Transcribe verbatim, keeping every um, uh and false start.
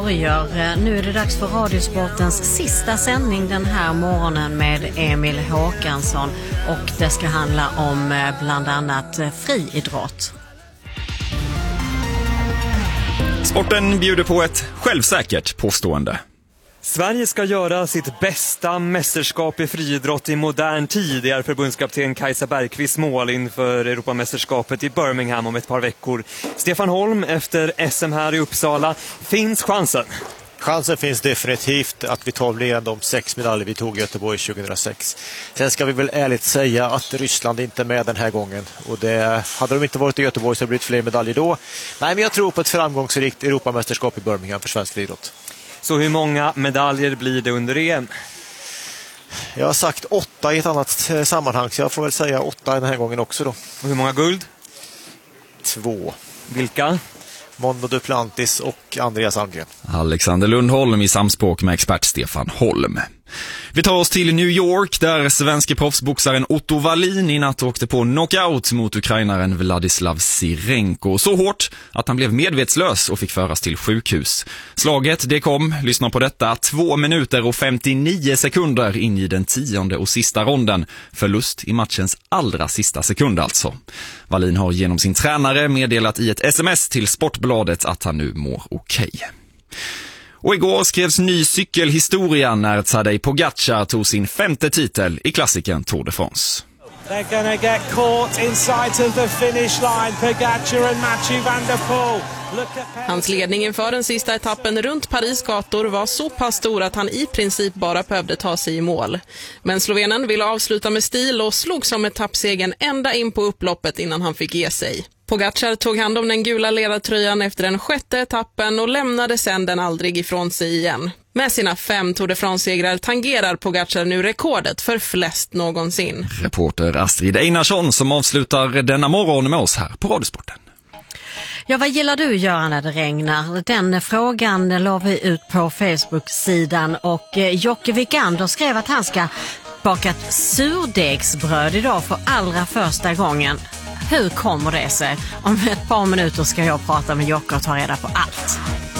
Nu är det dags för Radiosportens sista sändning den här morgonen med Emil Håkansson, och det ska handla om bland annat friidrott. Sporten bjuder på ett självsäkert påstående. Sverige ska göra sitt bästa mästerskap i friidrott i modern tid. Det är förbundskapten Kajsa Bergqvist mål inför Europamästerskapet i Birmingham om ett par veckor. Stefan Holm, efter S M här i Uppsala, finns chansen? Chansen finns definitivt att vi tar fler än de sex medaljer vi tog i Göteborg tjugohundrasex. Sen ska vi väl ärligt säga att Ryssland inte är med den här gången. Och det, hade de inte varit i Göteborg så hade det blivit fler medaljer då. Nej, men jag tror på ett framgångsrikt Europamästerskap i Birmingham för svensk friidrott. Så hur många medaljer blir det under E M? Jag har sagt åtta i ett annat sammanhang, så jag får väl säga åtta den här gången också då. Och hur många guld? Två. Vilka? Mondo Duplantis och Andreas Almgren. Alexander Lundholm i samspråk med expert Stefan Holm. Vi tar oss till New York där svenske proffsboxaren Otto Wallin i natt åkte på knockout mot ukrainaren Vladislav Sirenko. Så hårt att han blev medvetslös och fick föras till sjukhus. Slaget det kom, lyssna på detta, två minuter och femtionio sekunder in i den tionde och sista ronden. Förlust i matchens allra sista sekund alltså. Wallin har genom sin tränare meddelat i ett sms till Sportbladet att han nu mår okej. Okay. Och igår skrevs ny cykelhistoria när Tadej Pogacar tog sin femte titel i klassiken Tour de France. They're gonna get caught inside of the finish line, Pogacar and Mathieu van der Poel. Hans ledning inför den sista etappen runt Paris gator var så pass stor att han i princip bara behövde ta sig i mål. Men slovenen ville avsluta med stil och slog som etappsegen ända in på upploppet innan han fick ge sig. Pogacar tog hand om den gula ledartröjan efter den sjätte etappen och lämnade sedan den aldrig ifrån sig igen. Med sina fem Tour de France-segrar tangerar Pogacar nu rekordet för flest någonsin. Reporter Astrid Einarsson som avslutar denna morgon med oss här på Radiosporten. Ja, vad gillar du göra när det regnar? Den frågan la vi ut på Facebook-sidan, och Jocke Vikander skrev att han ska baka ett surdegsbröd idag för allra första gången. Hur kommer det sig? Om ett par minuter ska jag prata med Jocke och ta reda på allt.